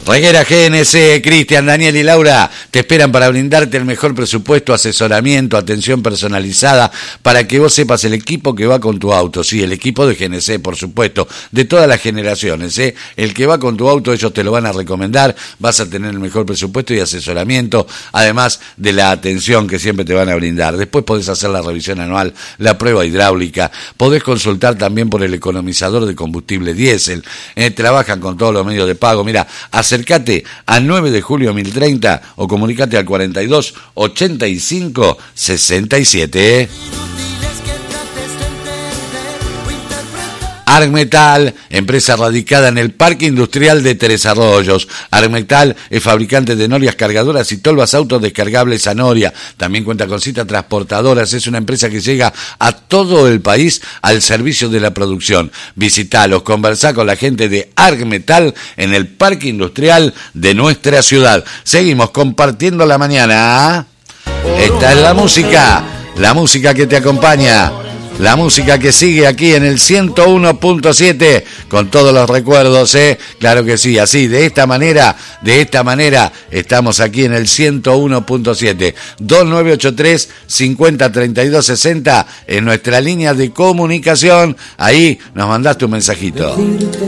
Reguera GNC, Cristian, Daniel y Laura te esperan para brindarte el mejor presupuesto, asesoramiento, atención personalizada, para que vos sepas el equipo que va con tu auto. Sí, el equipo de GNC, por supuesto, de todas las generaciones. El que va con tu auto, ellos te lo van a recomendar, vas a tener el mejor presupuesto y asesoramiento, además de la atención que siempre te van a brindar. Después podés hacer la revisión anual, la prueba hidráulica, podés consultar también por el economizador de combustible diésel. Trabajan con todos los medios de pago. Mira, acércate al 9 de julio 1030 o comunicate al 42 85 67. Argmetal, empresa radicada en el Parque Industrial de Tres Arroyos. Argmetal es fabricante de norias cargadoras y tolvas autos descargables a noria. También cuenta con citas transportadoras. Es una empresa que llega a todo el país al servicio de la producción. Visitalos, conversá con la gente de Argmetal en el Parque Industrial de nuestra ciudad. Seguimos compartiendo la mañana. Esta es la música que te acompaña. La música que sigue aquí en el 101.7 con todos los recuerdos, claro que sí, así, de esta manera estamos aquí en el 101.7. 2983 50 32 60 en nuestra línea de comunicación. Ahí nos mandaste un mensajito.